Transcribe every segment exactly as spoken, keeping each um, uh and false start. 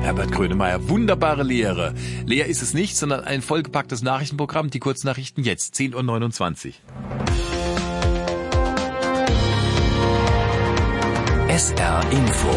Herbert Grönemeyer, wunderbare Lehre. Leer ist es nicht, sondern ein vollgepacktes Nachrichtenprogramm. Die Kurznachrichten jetzt, zehn Uhr neunundzwanzig. S R Info.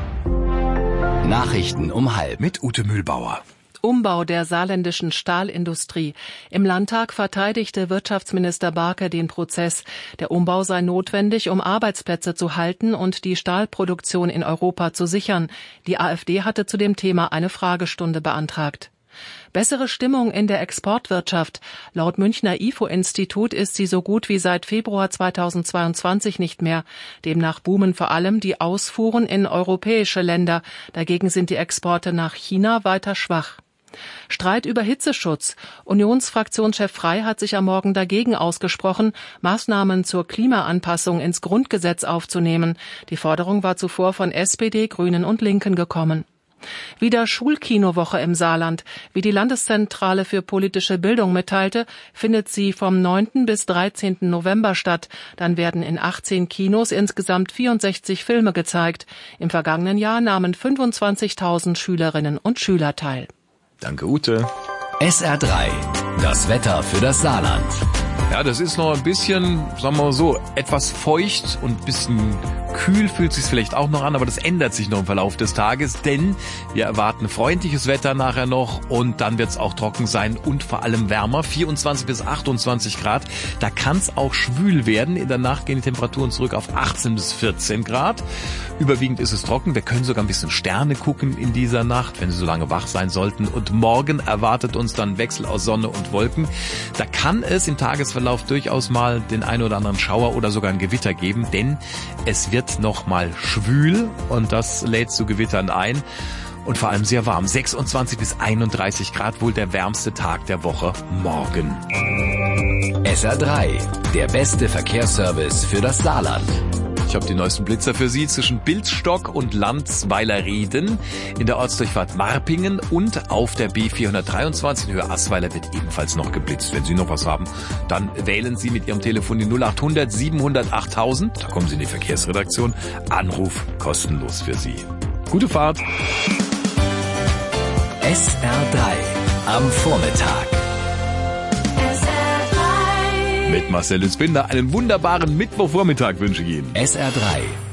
Nachrichten um halb. Mit Ute Mühlbauer. Umbau der saarländischen Stahlindustrie. Im Landtag verteidigte Wirtschaftsminister Barke den Prozess. Der Umbau sei notwendig, um Arbeitsplätze zu halten und die Stahlproduktion in Europa zu sichern. Die AfD hatte zu dem Thema eine Fragestunde beantragt. Bessere Stimmung in der Exportwirtschaft. Laut Münchner I F O-Institut ist sie so gut wie seit Februar zweitausendzweiundzwanzig nicht mehr. Demnach boomen vor allem die Ausfuhren in europäische Länder. Dagegen sind die Exporte nach China weiter schwach. Streit über Hitzeschutz. Unionsfraktionschef Frey hat sich am Morgen dagegen ausgesprochen, Maßnahmen zur Klimaanpassung ins Grundgesetz aufzunehmen. Die Forderung war zuvor von S P D, Grünen und Linken gekommen. Wieder Schulkinowoche im Saarland. Wie die Landeszentrale für politische Bildung mitteilte, findet sie vom neunten bis dreizehnten November statt. Dann werden in achtzehn Kinos insgesamt vierundsechzig Filme gezeigt. Im vergangenen Jahr nahmen fünfundzwanzigtausend Schülerinnen und Schüler teil. Danke, Ute. S R drei. Das Wetter für das Saarland. Ja, das ist noch ein bisschen, sagen wir mal so, etwas feucht und ein bisschen kühl fühlt sich vielleicht auch noch an, aber das ändert sich noch im Verlauf des Tages, denn wir erwarten freundliches Wetter nachher noch und dann wird es auch trocken sein und vor allem wärmer, vierundzwanzig bis achtundzwanzig Grad. Da kann es auch schwül werden. In der Nacht gehen die Temperaturen zurück auf achtzehn bis vierzehn Grad. Überwiegend ist es trocken. Wir können sogar ein bisschen Sterne gucken in dieser Nacht, wenn Sie so lange wach sein sollten. Und morgen erwartet uns dann Wechsel aus Sonne und Wolken. Da kann es im Tagesverlauf durchaus mal den einen oder anderen Schauer oder sogar ein Gewitter geben, denn es wird noch mal schwül und das lädt zu Gewittern ein. Und vor allem sehr warm. sechsundzwanzig bis einunddreißig Grad, wohl der wärmste Tag der Woche morgen. S R drei, der beste Verkehrsservice für das Saarland. Ich habe die neuesten Blitzer für Sie zwischen Bilsstock und Landsweiler-Rieden in der Ortsdurchfahrt Marpingen und auf der B vierhundertdreiundzwanzig in Höhe Assweiler wird ebenfalls noch geblitzt. Wenn Sie noch was haben, dann wählen Sie mit Ihrem Telefon die null achthundert siebenhundert achttausend. Da kommen Sie in die Verkehrsredaktion. Anruf kostenlos für Sie. Gute Fahrt. S R drei am Vormittag. Mit Marcel Lützbinder einen wunderbaren Mittwochvormittag wünsche ich Ihnen. S R drei